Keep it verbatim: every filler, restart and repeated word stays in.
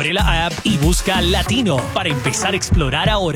Abre la app y busca Latino para empezar a explorar ahora.